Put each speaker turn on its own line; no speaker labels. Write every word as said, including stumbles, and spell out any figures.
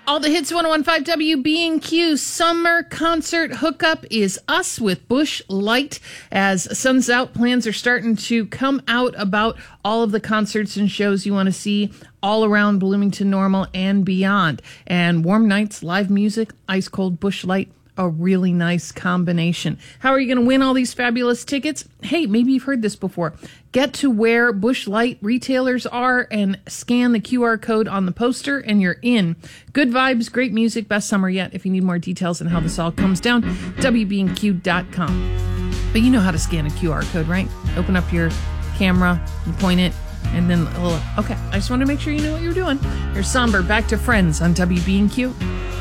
All the hits, one oh one point five W B and Q summer concert hookup is us with Busch Light. As sun's out, plans are starting to come out about all of the concerts and shows you want to see all around Bloomington Normal and beyond. And warm nights, live music, ice cold Busch Light, a really nice combination. How are you going to win all these fabulous tickets? Hey, maybe you've heard this before. Get to where Busch Light retailers are and scan the Q R code on the poster and you're in. Good vibes, great music, best summer yet. If you need more details on how this all comes down, W B and Q dot com. But you know how to scan a Q R code, right? Open up your camera, you point it, and then, okay, I just want to make sure you know what you're doing. Here's Somber, back to Friends on W B and Q.